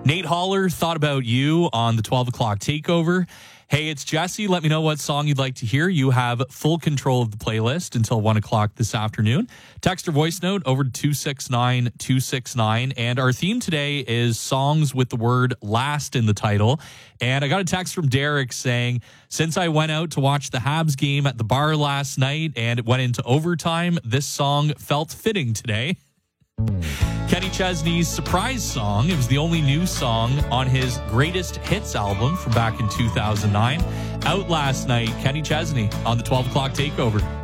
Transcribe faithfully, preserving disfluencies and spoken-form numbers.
Nate Holler thought about you on the twelve o'clock takeover. Hey, it's Jesse. Let me know what song you'd like to hear. You have full control of the playlist until one o'clock this afternoon. Text or voice note over to two six nine two six nine. And our theme today is songs with the word last in the title. And I got a text from Derek saying, since I went out to watch the Habs game at the bar last night and it went into overtime, this song felt fitting today. Kenny Chesney's surprise song. It was the only new song on his greatest hits album from back in two thousand nine. Out last night, Kenny Chesney on the twelve o'clock takeover.